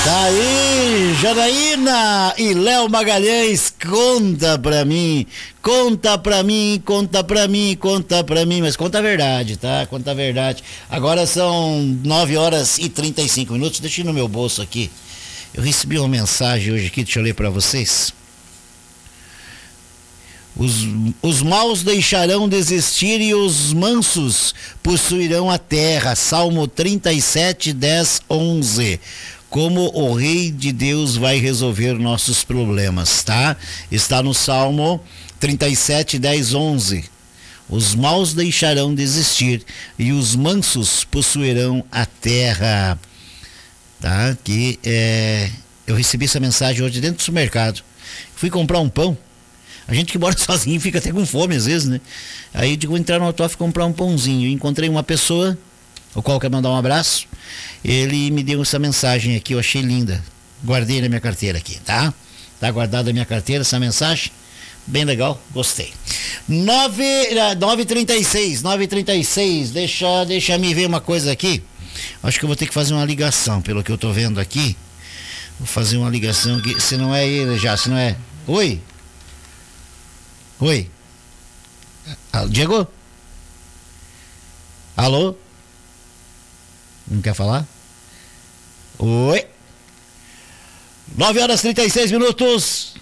Tá aí, Janaína e Léo Magalhães, conta pra mim, mas conta a verdade, tá? Conta a verdade. Agora são 9h35, deixa eu ir no meu bolso aqui. Eu recebi uma mensagem hoje aqui, deixa eu ler pra vocês. Os maus deixarão de existir e os mansos possuirão a terra. Salmo 37, 10, 11. Como o Rei de Deus vai resolver nossos problemas, tá? Está no Salmo 37, 10, 11. Os maus deixarão de existir e os mansos possuirão a terra. Tá? Que eu recebi essa mensagem hoje dentro do supermercado. Fui comprar um pão. A gente que mora sozinho fica até com fome às vezes, né? Aí eu digo, vou entrar no Autof e comprar um pãozinho. Eu encontrei uma pessoa, o qual quer mandar um abraço. Ele me deu essa mensagem aqui, eu achei linda. Guardei na minha carteira aqui, tá? Tá guardada na minha carteira essa mensagem. Bem legal, gostei. 9h36. Deixa me ver uma coisa aqui. Acho que eu vou ter que fazer uma ligação, pelo que eu tô vendo aqui. Vou fazer uma ligação aqui. Se não é ele já, se não é... Oi? Diego? Alô? Não quer falar? Oi? 9h36.